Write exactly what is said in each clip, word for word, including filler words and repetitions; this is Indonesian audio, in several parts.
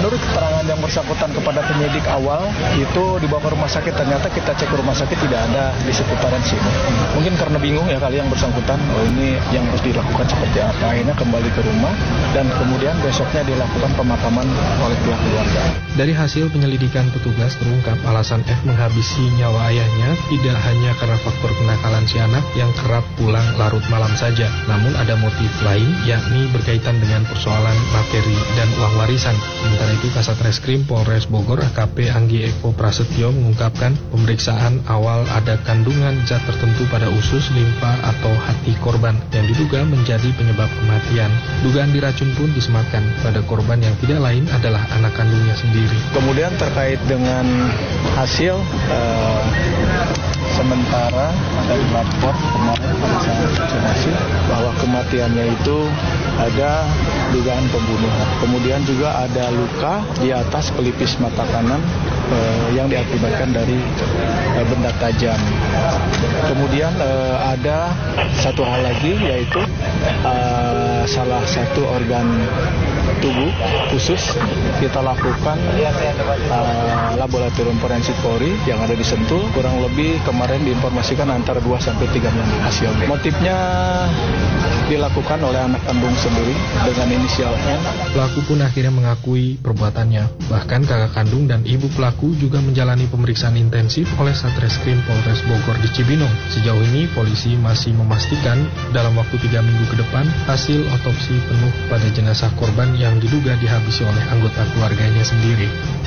menurut keterangan yang bersangkutan kepada penyidik awal, itu dibawa ke rumah sakit, ternyata kita cek ke rumah sakit tidak ada di seputaran sini. Mungkin karena bingung ya kali yang bersangkutan, oh ini yang harus dilakukan seperti apa. Akhirnya kembali ke rumah dan kemudian besoknya dilakukan pemakaman oleh pihak keluarga. Dari hasil penyelidikan petugas terungkap alasan F menghabisi nyawa ayahnya tidak hanya karena faktor kenakalan si anak yang kerap pulang larut malam saja, namun ada motif lain yakni berkaitan dengan persoalan materi dan uang warisan. Sementara itu Kasat Reskrim Polres Bogor A K P Anggi Eko Prasetyo mengungkapkan pemeriksaan awal ada kandungan zat tertentu pada usus, limfa atau hati korban yang diduga menjadi penyebab kematian. Dugaan diracun pun disematkan pada korban yang tidak lain adalah anak kandungnya sendiri. Kemudian terkait dengan hasil uh, sementara dari lapor kemarin pada saat vaksinasi bahwa kematiannya itu ada dugaan pembunuhan. Kemudian juga ada luka di atas pelipis mata kanan eh, yang diakibatkan dari eh, benda tajam. Kemudian eh, ada satu hal lagi yaitu eh, salah satu organ tubuh khusus kita lakukan uh, laboratorium forensik Polri yang ada di Sentul, kurang lebih kemarin diinformasikan antara dua sampai tiga minggu hasilnya. Motifnya dilakukan oleh anak kandung sendiri dengan inisial N. Pelaku pun akhirnya mengakui perbuatannya. Bahkan kakak kandung dan ibu pelaku juga menjalani pemeriksaan intensif oleh Satreskrim Polres Bogor di Cibinong. Sejauh ini polisi masih memastikan dalam waktu tiga minggu ke depan hasil otopsi penuh pada jenazah korban yang diduga dihabisi oleh anggota keluarganya sendiri.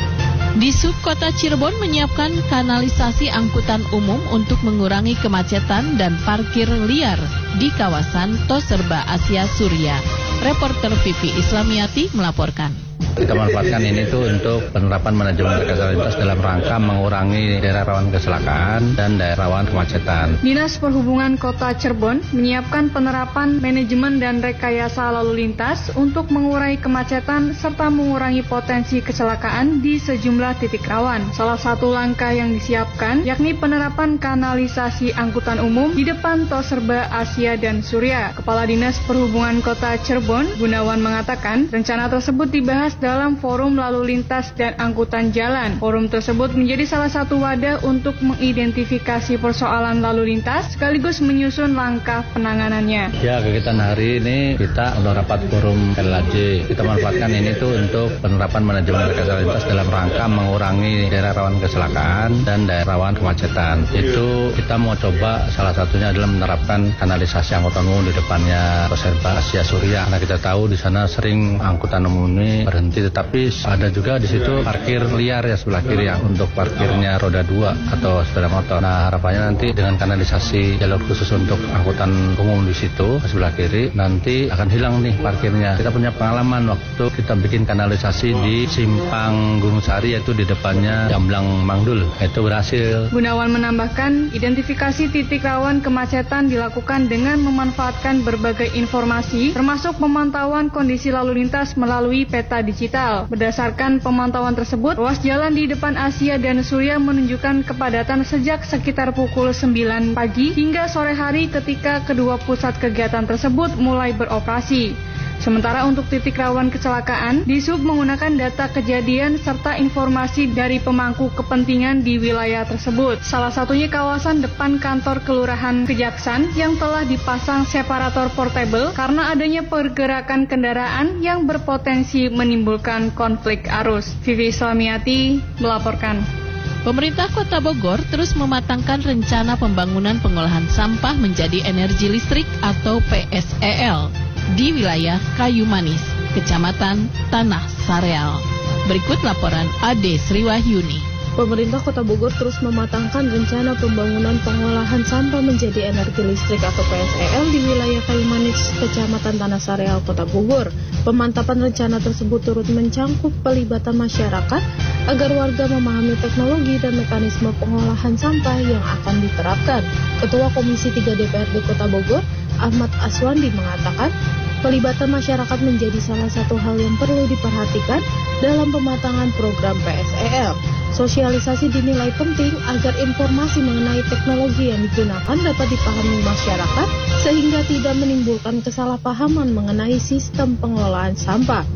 Disub Kota Cirebon menyiapkan kanalisasi angkutan umum untuk mengurangi kemacetan dan parkir liar di kawasan Toserba Asia Surya. Reporter Vivi Islamiati melaporkan. Kita manfaatkan ini tuh untuk penerapan manajemen rekayasa lalu lintas dalam rangka mengurangi daerah rawan kecelakaan dan daerah rawan kemacetan. Dinas Perhubungan Kota Cirebon menyiapkan penerapan manajemen dan rekayasa lalu lintas untuk mengurangi kemacetan serta mengurangi potensi kecelakaan di sejumlah titik rawan. Salah satu langkah yang disiapkan yakni penerapan kanalisasi angkutan umum di depan Toserba Asia dan Surya. Kepala Dinas Perhubungan Kota Cirebon, Gunawan mengatakan rencana tersebut dibahas dalam Forum Lalu Lintas dan Angkutan Jalan. Forum tersebut menjadi salah satu wadah untuk mengidentifikasi persoalan lalu lintas sekaligus menyusun langkah penanganannya. Ya, kegiatan hari ini kita udah rapat forum L A J. Kita manfaatkan ini tuh untuk penerapan manajemen rekayasa lalu lintas dalam rangka mengurangi daerah rawan kecelakaan dan daerah rawan kemacetan. Itu kita mau coba salah satunya adalah menerapkan kanalisasi angkutan umum di depannya Toserba Asia Surya. Karena kita tahu di sana sering angkutan umum ini berhenti, tetapi ada juga di situ parkir liar ya sebelah kiri ya untuk parkirnya roda dua atau sepeda motor. Nah, harapannya nanti dengan kanalisasi jalur khusus untuk angkutan umum di situ sebelah kiri nanti akan hilang nih parkirnya. Kita punya pengalaman waktu kita bikin kanalisasi di Simpang Gunung Sari yaitu di depannya Jamblang Mangdul. Itu berhasil. Gunawan menambahkan identifikasi titik rawan kemacetan dilakukan dengan memanfaatkan berbagai informasi termasuk pemantauan kondisi lalu lintas melalui peta digital. Berdasarkan pemantauan tersebut, ruas jalan di depan Asia dan Surya menunjukkan kepadatan sejak sekitar pukul sembilan pagi hingga sore hari ketika kedua pusat kegiatan tersebut mulai beroperasi. Sementara untuk titik rawan kecelakaan, Disub menggunakan data kejadian serta informasi dari pemangku kepentingan di wilayah tersebut. Salah satunya kawasan depan kantor Kelurahan Kejaksan yang telah dipasang separator portable karena adanya pergerakan kendaraan yang berpotensi menimbulkan konflik arus. Vivi Islamiati melaporkan. Pemerintah Kota Bogor terus mematangkan rencana pembangunan pengolahan sampah menjadi energi listrik atau P S E L di wilayah Kayu Manis, Kecamatan Tanah Sareal. Berikut laporan Ade Sriwahyuni. Pemerintah Kota Bogor terus mematangkan rencana pembangunan pengolahan sampah menjadi energi listrik atau P S E L di wilayah Kayu Manis, Kecamatan Tanah Sareal, Kota Bogor. Pemantapan rencana tersebut turut mencangkup pelibatan masyarakat agar warga memahami teknologi dan mekanisme pengolahan sampah yang akan diterapkan. Ketua Komisi tiga D P R D Kota Bogor, Ahmad Aswandi mengatakan, pelibatan masyarakat menjadi salah satu hal yang perlu diperhatikan dalam pematangan program P S E L. Sosialisasi dinilai penting agar informasi mengenai teknologi yang digunakan dapat dipahami masyarakat sehingga tidak menimbulkan kesalahpahaman mengenai sistem pengelolaan sampah.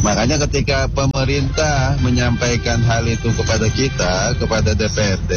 Makanya ketika pemerintah menyampaikan hal itu kepada kita, kepada D P R D,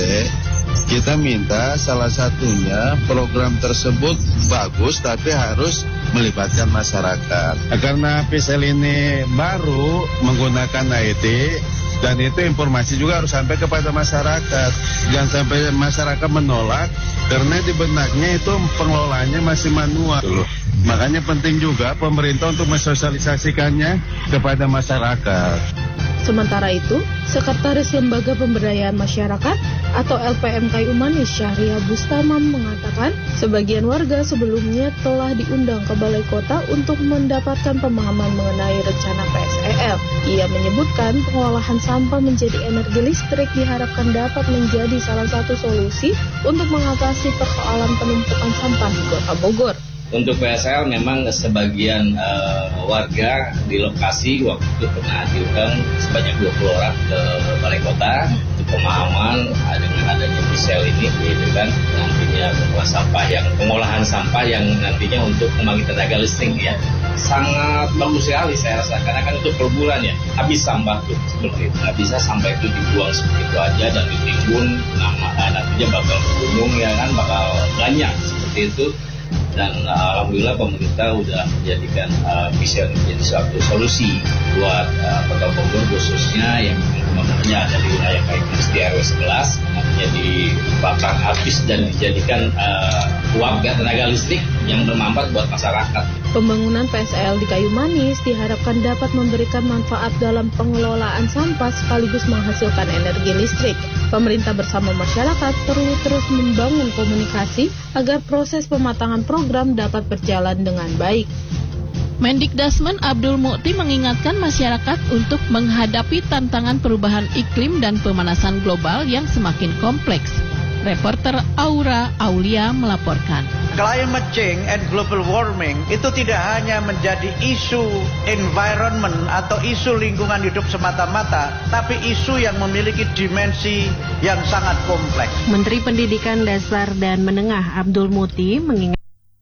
kita minta salah satunya program tersebut bagus tapi harus melibatkan masyarakat. Karena P S L ini baru menggunakan I T, dan itu informasi juga harus sampai kepada masyarakat. Jangan sampai masyarakat menolak karena di benaknya itu pengelolaannya masih manual. Makanya penting juga pemerintah untuk mensosialisasikannya kepada masyarakat. Sementara itu, Sekretaris Lembaga Pemberdayaan Masyarakat atau L P M Kayu Manis Syahriah Bustamam mengatakan sebagian warga sebelumnya telah diundang ke Balai Kota untuk mendapatkan pemahaman mengenai rencana P S E L. Ia menyebutkan pengolahan sampah menjadi energi listrik diharapkan dapat menjadi salah satu solusi untuk mengatasi persoalan penumpukan sampah di Kota Bogor. Untuk P S E L memang sebagian uh, warga di lokasi waktu itu pernah diundang sebanyak dua puluh orang ke Balai Kota untuk pemahaman dengan adanya P S E L ini, gitu kan, nantinya mengolah sampah yang pengolahan sampah yang nantinya untuk membangkit tenaga listrik ya. Sangat bagus sekali saya rasa, karena kan itu per bulan ya, habis sampah tuh seperti itu, nggak bisa sampai itu dibuang seperti itu aja dan ditimbun, nama nantinya bakal gunung ya kan, bakal banyak seperti itu. Dan uh, alhamdulillah pemerintah sudah menjadikan uh, bisa menjadi suatu solusi buat uh, Kota Bogor khususnya yang namanya ada di wilayah Kayu Manis di R W sebelas, namanya dibakar habis dan dijadikan uh, uang tenaga listrik yang bermanfaat buat masyarakat. Pembangunan P S E L di Kayu Manis diharapkan dapat memberikan manfaat dalam pengelolaan sampah sekaligus menghasilkan energi listrik. Pemerintah bersama masyarakat perlu terus membangun komunikasi agar proses pematangan program dapat berjalan dengan baik. Mendikdasmen Abdul Mukti mengingatkan masyarakat untuk menghadapi tantangan perubahan iklim dan pemanasan global yang semakin kompleks. Reporter Aura Aulia melaporkan. Climate change and global warming itu tidak hanya menjadi isu environment atau isu lingkungan hidup semata-mata, tapi isu yang memiliki dimensi yang sangat kompleks. Menteri Pendidikan Dasar dan Menengah Abdul Mukti mengingatkan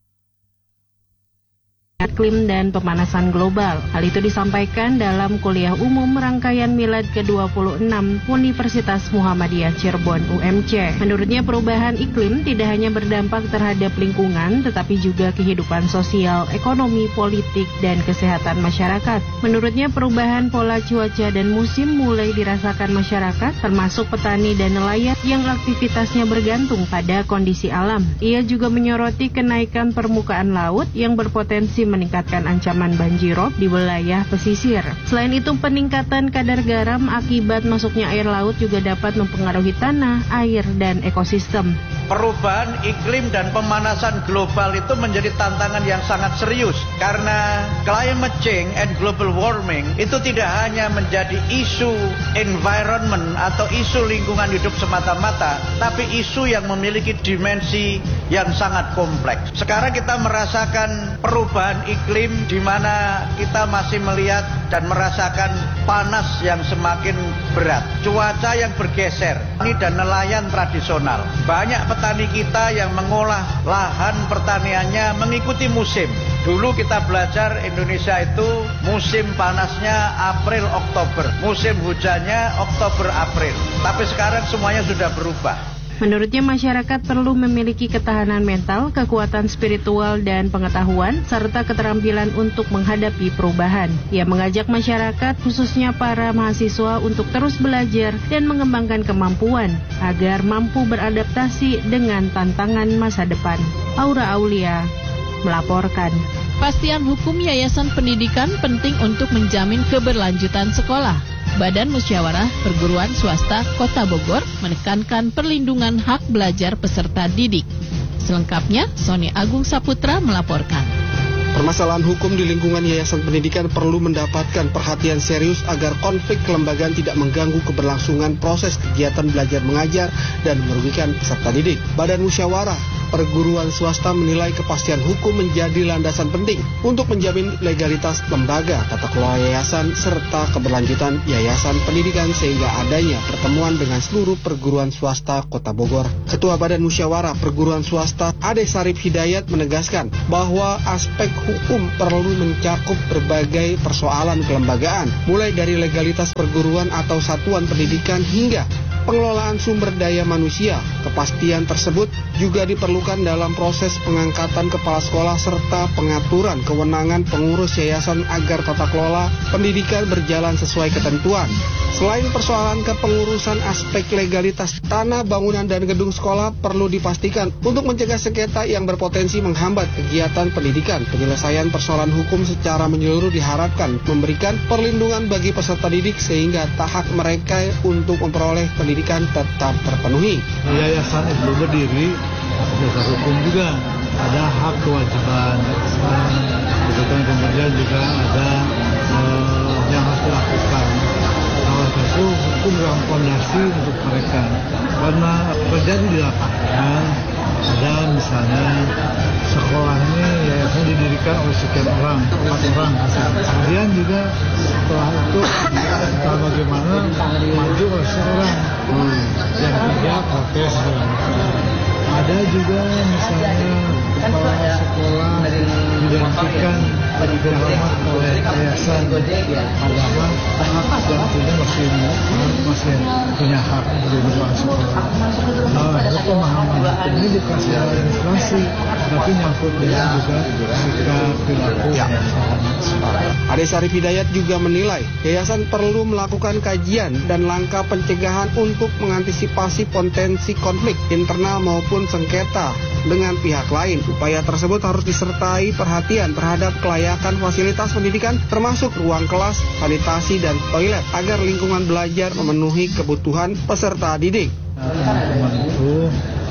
iklim dan pemanasan global. Hal itu disampaikan dalam kuliah umum rangkaian Milad ke dua puluh enam Universitas Muhammadiyah Cirebon U M C. Menurutnya perubahan iklim tidak hanya berdampak terhadap lingkungan, tetapi juga kehidupan sosial, ekonomi, politik, dan kesehatan masyarakat. Menurutnya perubahan pola cuaca dan musim mulai dirasakan masyarakat, termasuk petani dan nelayan yang aktivitasnya bergantung pada kondisi alam. Ia juga menyoroti kenaikan permukaan laut yang berpotensi meningkatkan ancaman banjirop di wilayah pesisir. Selain itu, peningkatan kadar garam akibat masuknya air laut juga dapat mempengaruhi tanah, air, dan ekosistem. Perubahan iklim dan pemanasan global itu menjadi tantangan yang sangat serius karena climate change and global warming itu tidak hanya menjadi isu environment atau isu lingkungan hidup semata-mata, tapi isu yang memiliki dimensi yang sangat kompleks. Sekarang kita merasakan perubahan iklim di mana kita masih melihat dan merasakan panas yang semakin berat, cuaca yang bergeser, ini dan nelayan tradisional. Banyak petani kita yang mengolah lahan pertaniannya mengikuti musim. Dulu kita belajar Indonesia itu musim panasnya April Oktober, musim hujannya Oktober April. Tapi sekarang semuanya sudah berubah. Menurutnya masyarakat perlu memiliki ketahanan mental, kekuatan spiritual dan pengetahuan, serta keterampilan untuk menghadapi perubahan. Ia mengajak masyarakat, khususnya para mahasiswa, untuk terus belajar dan mengembangkan kemampuan agar mampu beradaptasi dengan tantangan masa depan. Aura Aulia melaporkan. Pastian hukum Yayasan Pendidikan penting untuk menjamin keberlanjutan sekolah. Badan Musyawarah Perguruan Swasta Kota Bogor menekankan perlindungan hak belajar peserta didik. Selengkapnya, Sony Agung Saputra melaporkan. Permasalahan hukum di lingkungan Yayasan Pendidikan perlu mendapatkan perhatian serius agar konflik kelembagaan tidak mengganggu keberlangsungan proses kegiatan belajar mengajar dan merugikan peserta didik. Badan Musyawarah perguruan swasta menilai kepastian hukum menjadi landasan penting untuk menjamin legalitas lembaga, tata kelola yayasan, serta keberlanjutan yayasan pendidikan sehingga adanya pertemuan dengan seluruh perguruan swasta Kota Bogor. Ketua Badan Musyawarah Perguruan Swasta Ade Sarif Hidayat menegaskan bahwa aspek hukum perlu mencakup berbagai persoalan kelembagaan, mulai dari legalitas perguruan atau satuan pendidikan hingga pengelolaan sumber daya manusia. Kepastian tersebut juga diperlukan dalam proses pengangkatan kepala sekolah serta pengaturan kewenangan pengurus yayasan agar tata kelola pendidikan berjalan sesuai ketentuan. Selain persoalan kepengurusan, aspek legalitas tanah, bangunan, dan gedung sekolah perlu dipastikan untuk mencegah sengketa yang berpotensi menghambat kegiatan pendidikan. Penyelesaian persoalan hukum secara menyeluruh diharapkan memberikan perlindungan bagi peserta didik sehingga hak mereka untuk memperoleh pendidikan tetap terpenuhi. Yayasan itu berdiri dasar hukum juga, ada hak kewajiban, kebutuhan kemudian juga ada uh, yang harus dilakukan. Salah satu hukum yang fondasi untuk mereka, karena terjadi di lapangan ada misalnya sekolah ini yayasan didirikan oleh sekian orang, empat orang, kemudian juga setelah itu entah bagaimana maju oleh seorang hmm. yang tidak protes. Ada juga misalnya kepala sekolah digantikan dihormat oleh yayasan, padahal hak tentunya masih masih punya hak di depan sekolah. Nah, itu pemahaman hukum ini bukan secara administrasi, tapi nyangkut dengan juga sikap perilaku yayasan. Ade Sarif Hidayat juga menilai yayasan perlu melakukan kajian dan langkah pencegahan untuk mengantisipasi potensi konflik internal maupun sengketa dengan pihak lain. Upaya tersebut harus disertai perhatian terhadap kelayakan fasilitas pendidikan termasuk ruang kelas, sanitasi, dan toilet agar lingkungan belajar memenuhi kebutuhan peserta didik. Teman-teman itu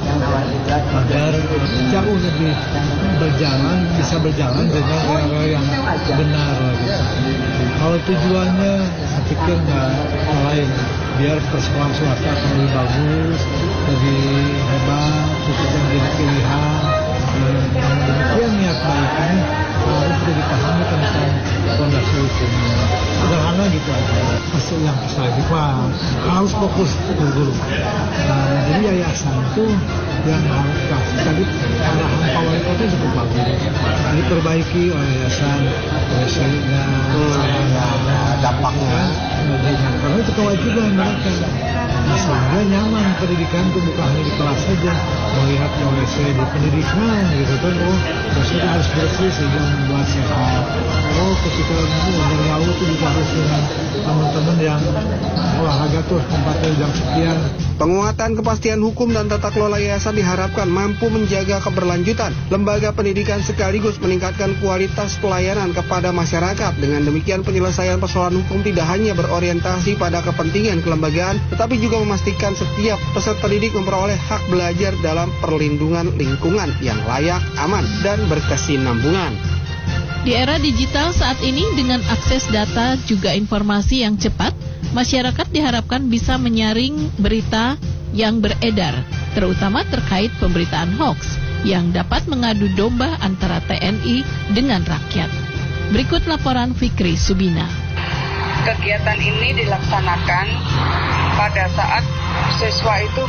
agar jauh lebih berjalan, bisa berjalan dengan cara yang benar lagi. Kalau tujuannya, saya pikir nggak lain, biar persoalan swasta akan lebih bagus, lebih hebat, khususnya menjadi pilihan. Dan demikian niat baik ini harus juga dipahami tentang fondasi hukumnya. Sederhana gitu aja. Masuk yang keselanjutnya harus fokus guru-guru. Nah, jadi yayasan itu yang harus kasih tadi arahan Pak Wali Kota cukup bagus. Diperbaiki oleh yayasan, W C-nya, sarana, dampaknya. Karena itu kewajiban mereka. Nah, sehingga nyaman pendidikan itu bukan hanya di kelas saja, melihat W C di pendidikan gitu kan, oh W C harus bersih sehingga membuat sehat. Oh ketika berlalu itu juga harus dengan teman-teman yang olahraga tuh tempatnya jam sekian. Penguatan kepastian hukum dan tata kelola yayasan diharapkan mampu menjaga keberlanjutan lembaga pendidikan sekaligus meningkatkan kualitas pelayanan kepada masyarakat. Dengan demikian penyelesaian persoalan hukum tidak hanya berorientasi pada kepentingan kelembagaan, tetapi juga memastikan setiap peserta didik memperoleh hak belajar dalam perlindungan lingkungan yang layak, aman, dan berkesinambungan. Di era digital saat ini dengan akses data juga informasi yang cepat, masyarakat diharapkan bisa menyaring berita yang beredar, terutama terkait pemberitaan hoax yang dapat mengadu domba antara T N I dengan rakyat. Berikut laporan Fikri Subina. Kegiatan ini dilaksanakan pada saat siswa itu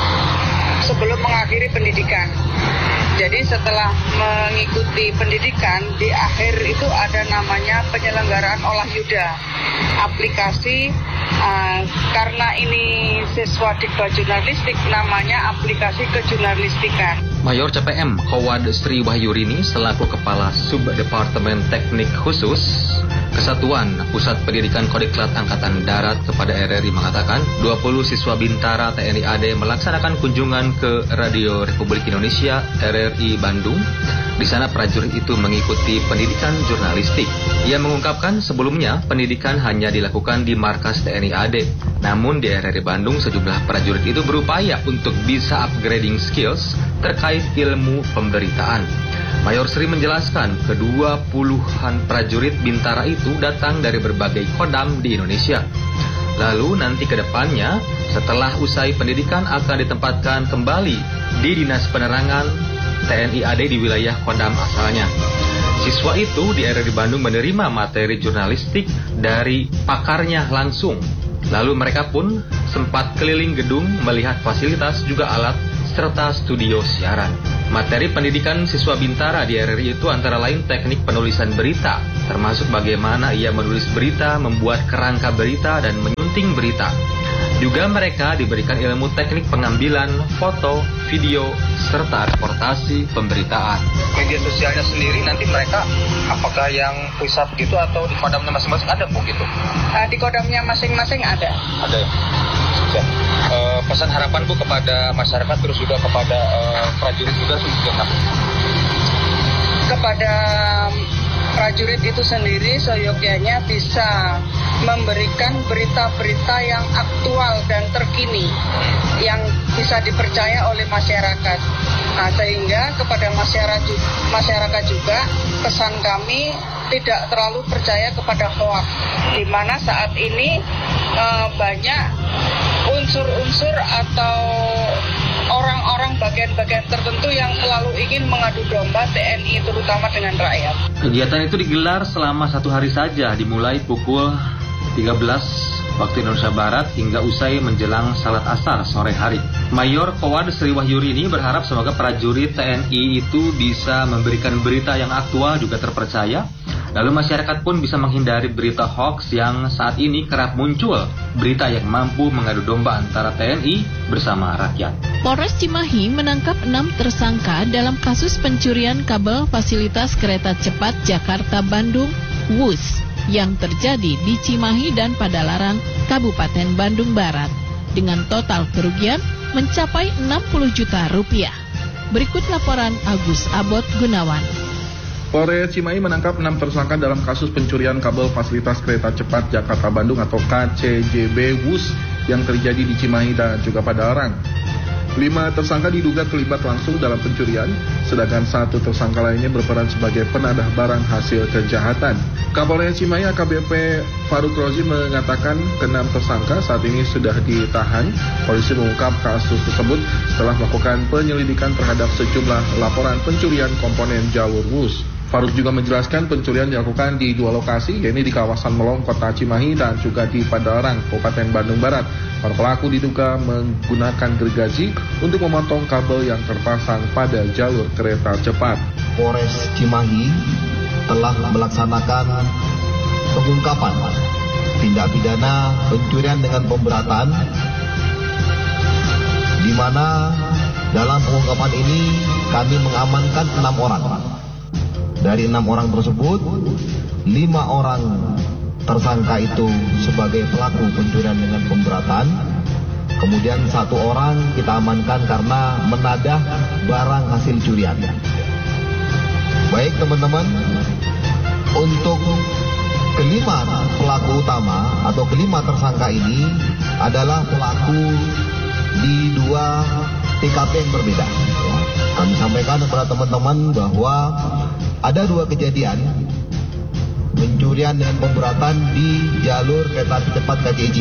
sebelum mengakhiri pendidikan. Jadi setelah mengikuti pendidikan, di akhir itu ada namanya penyelenggaraan olah yuda. Aplikasi, uh, karena ini siswa Dikbud Jurnalistik, namanya aplikasi kejurnalistikan. Mayor C P M Kowad Sri Wahyurini selaku Kepala Subdepartemen Teknik Khusus Kesatuan Pusat Pendidikan Kodiklat Angkatan Darat kepada R R I mengatakan dua puluh siswa Bintara T N I A D melaksanakan kunjungan ke Radio Republik Indonesia R R I Bandung. Di sana prajurit itu mengikuti pendidikan jurnalistik. Ia mengungkapkan sebelumnya pendidikan hanya dilakukan di markas T N I A D. Namun di R R I Bandung sejumlah prajurit itu berupaya untuk bisa upgrading skills terkait ilmu pemberitaan. Mayor Sri menjelaskan kedua puluhan prajurit Bintara itu datang dari berbagai kodam di Indonesia. Lalu nanti ke depannya setelah usai pendidikan akan ditempatkan kembali di Dinas Penerangan T N I A D di wilayah Kodam asalnya. Siswa itu di R R I Bandung menerima materi jurnalistik dari pakarnya langsung. Lalu mereka pun sempat keliling gedung melihat fasilitas juga alat serta studio siaran. Materi pendidikan siswa Bintara di R R I itu antara lain teknik penulisan berita, termasuk bagaimana ia menulis berita, membuat kerangka berita, dan menyunting berita. Juga mereka diberikan ilmu teknik pengambilan foto, video, serta reportasi pemberitaan. Media sosialnya sendiri nanti mereka apakah yang pusat gitu atau di kodamnya masing-masing ada Bu gitu? Nah, di kodamnya masing-masing ada. Ada ya? Sudah. E, pesan harapan Bu kepada masyarakat terus juga kepada e, prajurit juga sudah kepada prajurit itu sendiri seyogyanya bisa memberikan berita-berita yang aktual dan terkini yang bisa dipercaya oleh masyarakat. Nah, sehingga kepada masyarakat masyarakat juga pesan kami tidak terlalu percaya kepada hoax, di mana saat ini eh, banyak unsur-unsur atau orang-orang bagian-bagian tertentu yang selalu ingin mengadu domba T N I terutama dengan rakyat. Kegiatan itu digelar selama satu hari saja, dimulai pukul tiga belas waktu Indonesia Barat hingga usai menjelang salat asar sore hari. Mayor Kowad Sri Wahyurini berharap semoga prajurit T N I itu bisa memberikan berita yang aktual juga terpercaya. Lalu masyarakat pun bisa menghindari berita hoax yang saat ini kerap muncul, berita yang mampu mengadu domba antara T N I bersama rakyat. Polres Cimahi menangkap enam tersangka dalam kasus pencurian kabel fasilitas kereta cepat Jakarta-Bandung W U S yang terjadi di Cimahi dan Padalarang, Kabupaten Bandung Barat, dengan total kerugian mencapai enam puluh juta rupiah. Berikut laporan Agus Abot Gunawan. Polres Cimahi menangkap enam tersangka dalam kasus pencurian kabel fasilitas kereta cepat Jakarta-Bandung atau K C J B W U S yang terjadi di Cimahi dan juga Padalarang. Lima tersangka diduga terlibat langsung dalam pencurian, sedangkan satu tersangka lainnya berperan sebagai penadah barang hasil kejahatan. Kapolres Cimahi A K B P Faruk Rozi mengatakan keenam tersangka saat ini sudah ditahan. Polisi mengungkap kasus tersebut setelah melakukan penyelidikan terhadap sejumlah laporan pencurian komponen jalur W U S. Faruk juga menjelaskan pencurian dilakukan di dua lokasi, yaitu di kawasan Melong, Kota Cimahi, dan juga di Padalarang, Kabupaten Bandung Barat. Para pelaku diduga menggunakan gergaji untuk memotong kabel yang terpasang pada jalur kereta cepat. Polres Cimahi telah melaksanakan pengungkapan tindak pidana pencurian dengan pemberatan, di mana dalam pengungkapan ini kami mengamankan enam orang. Dari enam orang tersebut, lima orang tersangka itu sebagai pelaku pencurian dengan pemberatan. Kemudian satu orang kita amankan karena menadah barang hasil curian. Baik teman-teman, untuk kelima pelaku utama atau kelima tersangka ini adalah pelaku di dua T K P yang berbeda. Kami sampaikan kepada teman-teman bahwa ada dua kejadian pencurian dengan pemberatan di jalur kereta api cepat K C J.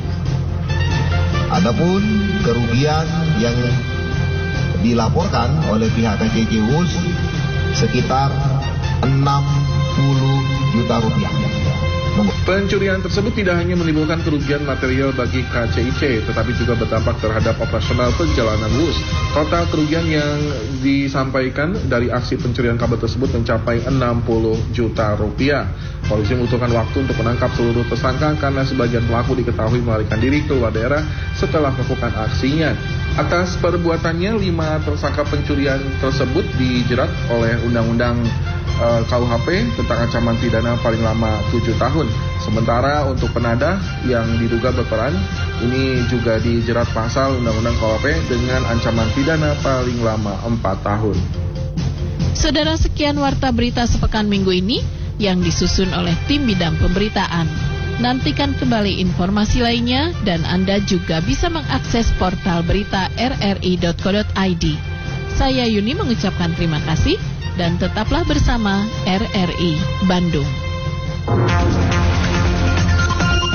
Adapun kerugian yang dilaporkan oleh pihak K C J W U S sekitar enam puluh juta rupiah. Pencurian tersebut tidak hanya menimbulkan kerugian material bagi K C I C, tetapi juga berdampak terhadap operasional perjalanan W U S. Total kerugian yang disampaikan dari aksi pencurian kabel tersebut mencapai enam puluh juta rupiah. Polisi membutuhkan waktu untuk menangkap seluruh tersangka karena sebagian pelaku diketahui melarikan diri keluar daerah setelah melakukan aksinya. Atas perbuatannya, lima tersangka pencurian tersebut dijerat oleh Undang-Undang K U H P tentang ancaman pidana paling lama tujuh tahun. Sementara untuk penadah yang diduga berperan ini juga dijerat pasal Undang-Undang K U H P dengan ancaman pidana paling lama empat tahun. Saudara, sekian warta berita sepekan minggu ini yang disusun oleh tim bidang pemberitaan. Nantikan kembali informasi lainnya dan Anda juga bisa mengakses portal berita r r i dot co dot i d. Saya Yuni mengucapkan terima kasih dan tetaplah bersama R R I Bandung.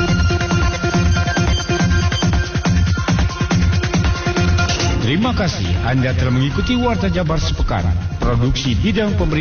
Terima kasih Anda telah mengikuti Warta Jabar Sepekan, produksi bidang pemberitaan